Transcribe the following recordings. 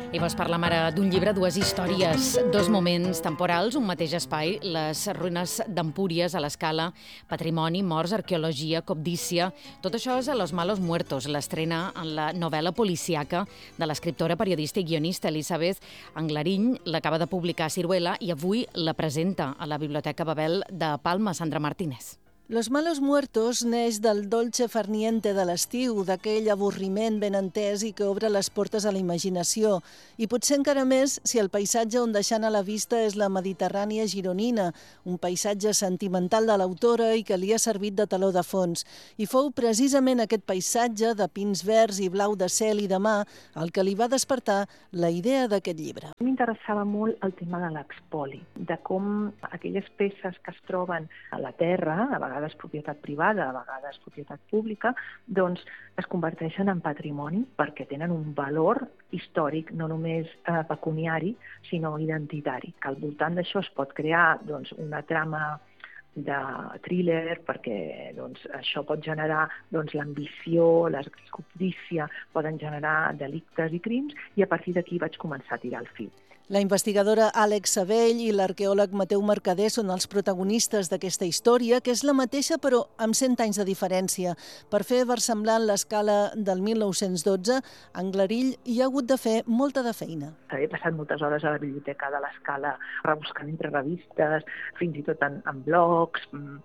I vols parlar, mare, d'un llibre, dues històries, dos moments temporals, un mateix espai, les ruïnes d'Empúries a l'Escala, patrimoni, morts, arqueologia, cobdícia. Tot això és a Los Malos Muertos, l'estrena en la novel·la policíaca de l'escriptora, periodista i guionista Elisabeth Anglariñ. L'acaba de publicar a Siruela i avui la presenta a la Biblioteca Babel de Palma. Sandra Martínez. Los Malos Muertos neix del dolce farniente de l'estiu, d'aquell avorriment ben entès i que obre les portes a la imaginació. I potser encara més si el paisatge on deixant a la vista és la Mediterrània gironina, un paisatge sentimental de l'autora i que li ha servit de teló de fons. I fou precisament aquest paisatge de pins verds i blau de cel i de mar el que li va despertar la idea d'aquest llibre. M'interessava molt el tema de l'expoli, de com aquelles peces que es troben a la terra, a vegades propietat privada, a vegades propietat pública, doncs es converteixen en patrimoni perquè tenen un valor històric, no només pecuniari, sinó identitari. Que al voltant d'això es pot crear una trama de thriller, perquè això pot generar l'ambició, la cobdícia, poden generar delictes i crims, i a partir d'aquí vaig començar a tirar el fil. La investigadora Àlex Sabell i l'arqueòleg Mateu Mercader són els protagonistes d'aquesta història, que és la mateixa però amb 100 anys de diferència. Per fer versemblant l'Escala del 1912, Anglariñ hi ha hagut de fer molta de feina. He passat moltes hores a la biblioteca de l'Escala rebuscant entre revistes, fins i tot en blogs,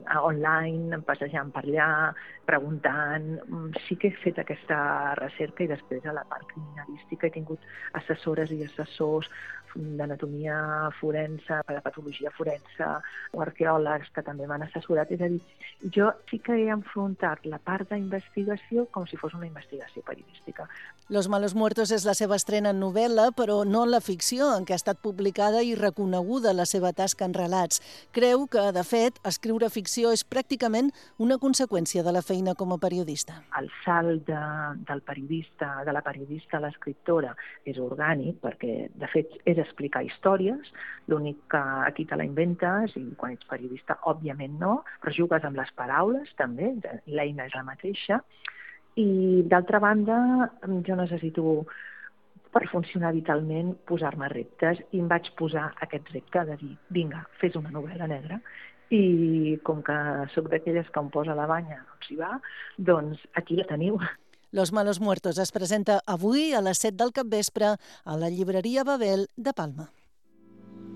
online, passejant per allà, preguntant. Sí que he fet aquesta recerca i després a la part criminalística he tingut assessores i assessors d'anatomia forense, de patologia forense o arqueòlegs que també m'han assessorat. És a dir, jo sí que he enfrontat la part d'investigació com si fos una investigació periodística. Los Malos Muertos és la seva estrena en novel·la, però no en la ficció, en què ha estat publicada i reconeguda la seva tasca en relats. Creu que, de fet, escriure ficció és pràcticament una conseqüència de la feina com a periodista. El salt de la periodista a l'escriptora és orgànic, perquè, de fet, és explicar històries, l'únic que aquí te la inventes, i quan ets periodista, òbviament no, però jugues amb les paraules també, l'eina és la mateixa, i d'altra banda jo necessito, per funcionar vitalment, posar-me reptes, i em vaig posar aquest repte de dir, vinga, fes una novel·la negra, i com que sóc d'aquelles que em posa la banya, hi va, doncs aquí la teniu. Los Malos Muertos es presenta avui a les 7 del capvespre a la llibreria Babel de Palma.